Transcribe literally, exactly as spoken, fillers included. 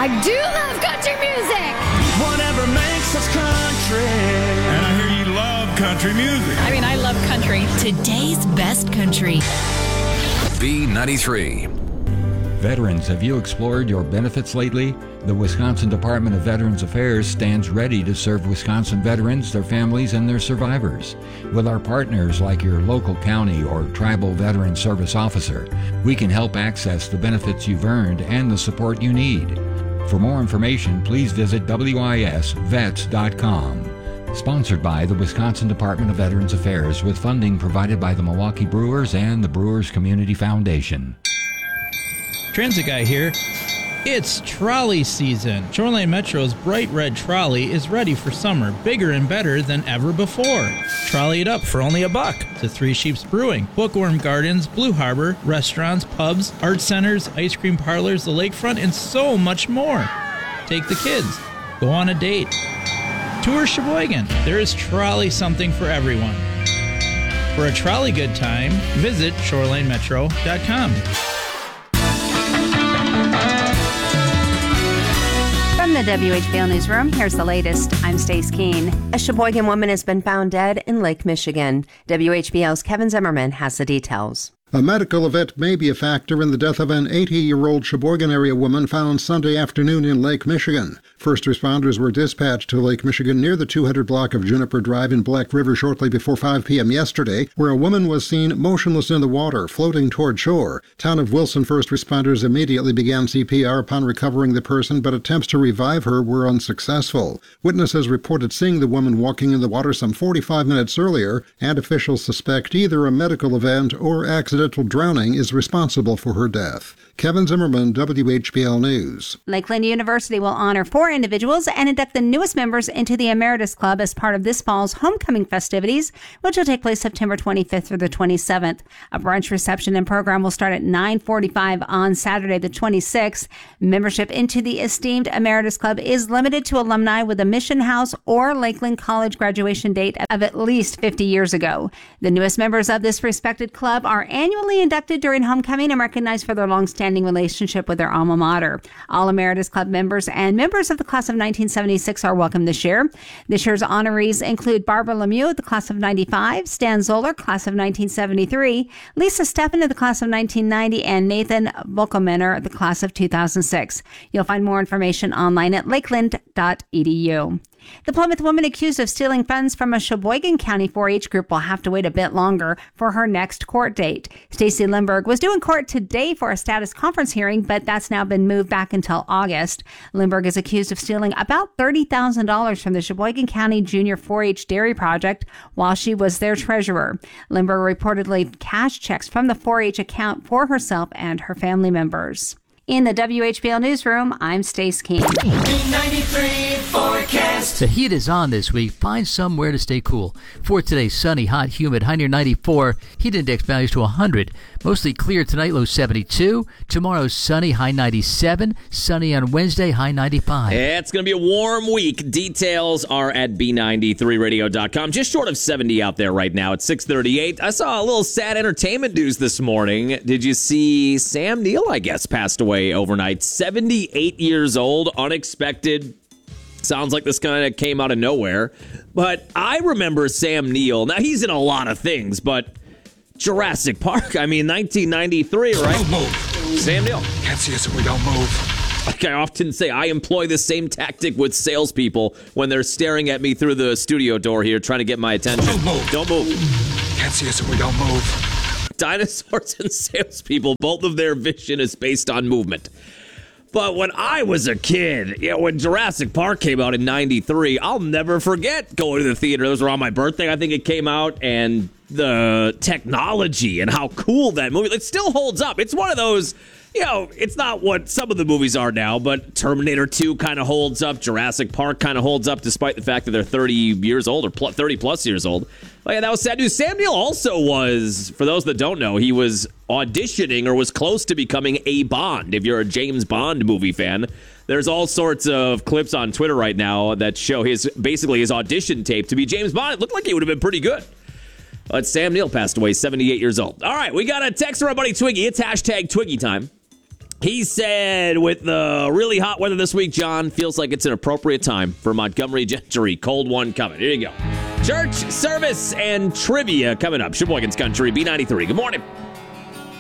I do love country music. Whatever makes us country. And I hear you love country music. I mean, I love country. Today's best country. B ninety-three. Veterans, have you explored your benefits lately? The Wisconsin Department of Veterans Affairs stands ready to serve Wisconsin veterans, their families, and their survivors. With our partners like your local county or tribal veteran service officer, we can help access the benefits you've earned and the support you need. For more information, please visit W I S vets dot com. Sponsored by the Wisconsin Department of Veterans Affairs with funding provided by the Milwaukee Brewers and the Brewers Community Foundation. Transit Guy here. It's trolley season. Shoreline Metro's bright red trolley is ready for summer, bigger and better than ever before. Trolley it up for only a buck to Three Sheeps Brewing, Bookworm Gardens, Blue Harbor, restaurants, pubs, art centers, ice cream parlors, the lakefront, and so much more. Take the kids. Go on a date. Tour Sheboygan. There is trolley something for everyone. For a trolley good time, visit shoreline metro dot com. From the W H B L Newsroom, here's the latest. I'm Stace Keene. A Sheboygan woman has been found dead in Lake Michigan. W H B L's Kevin Zimmerman has the details. A medical event may be a factor in the death of an eighty-year-old Sheboygan area woman found Sunday afternoon in Lake Michigan. First responders were dispatched to Lake Michigan near the two hundred block of Juniper Drive in Black River shortly before five p.m. yesterday, where a woman was seen motionless in the water, floating toward shore. Town of Wilson first responders immediately began C P R upon recovering the person, but attempts to revive her were unsuccessful. Witnesses reported seeing the woman walking in the water some forty-five minutes earlier, and officials suspect either a medical event or accidental drowning is responsible for her death. Kevin Zimmerman, W H B L News. Lakeland University will honor four individuals and induct the newest members into the Emeritus Club as part of this fall's homecoming festivities, which will take place September twenty-fifth through the twenty-seventh. A brunch reception and program will start at nine forty-five on Saturday the twenty-sixth. Membership into the esteemed Emeritus Club is limited to alumni with a Mission House or Lakeland College graduation date of at least fifty years ago. The newest members of this respected club are annually inducted during homecoming and recognized for their long-standing relationship with their alma mater. All Emeritus Club members and members of the class of nineteen seventy-six are welcome this year. This year's honorees include Barbara Lemieux, the class of ninety-five, Stan Zoller, class of nineteen seventy-three, Lisa Steffen, the class of nineteen ninety, and Nathan Volkemener, the class of two thousand six. You'll find more information online at lakeland dot e d u. The Plymouth woman accused of stealing funds from a Sheboygan County four H group will have to wait a bit longer for her next court date. Stacy Lindberg was due in court today for a status conference hearing, but that's now been moved back until August. Lindberg is accused of stealing about thirty thousand dollars from the Sheboygan County Junior four H Dairy Project while she was their treasurer. Lindberg reportedly cashed checks from the four H account for herself and her family members. In the W H B L Newsroom, I'm Stace Keene. ninety-three forecast. The heat is on this week. Find somewhere to stay cool. For today, sunny, hot, humid, high near ninety-four. Heat index values to one hundred. Mostly clear tonight, low seventy-two. Tomorrow, sunny, high ninety-seven. Sunny on Wednesday, high ninety-five. It's going to be a warm week. Details are at B ninety-three radio dot com. Just short of seventy out there right now at six thirty-eight. I saw a little sad entertainment news this morning. Did you see Sam Neill, I guess, passed away overnight? seventy-eight years old, unexpected. Sounds like this kind of came out of nowhere. But I remember Sam Neill. Now, he's in a lot of things, but Jurassic Park, I mean, nineteen ninety-three, right? Don't move. Sam Neill. Can't see us if we don't move. Like I often say, I employ the same tactic with salespeople when they're staring at me through the studio door here trying to get my attention. Don't move. Don't move. Can't see us if we don't move. Dinosaurs and salespeople, both of their vision is based on movement. But when I was a kid, you know, when Jurassic Park came out in ninety-three, I'll never forget going to the theater. It was around my birthday, I think it came out, and the technology and how cool that movie, it still holds up. It's one of those, you know, it's not what some of the movies are now, but Terminator two kind of holds up. Jurassic Park kind of holds up, despite the fact that they're thirty years old or thirty plus years old. Oh, yeah, that was sad news. Sam Neill also was, for those that don't know, he was auditioning or was close to becoming a Bond. If you're a James Bond movie fan, there's all sorts of clips on Twitter right now that show his basically his audition tape to be James Bond. It looked like he would have been pretty good. But Sam Neill passed away, seventy-eight years old. All right, we got a text from our buddy Twiggy. It's hashtag Twiggy time. He said, with the really hot weather this week, John, feels like it's an appropriate time for Montgomery Gentry. Cold one coming. Here you go. Church service and trivia coming up. Sheboygan's Country, B ninety-three. Good morning.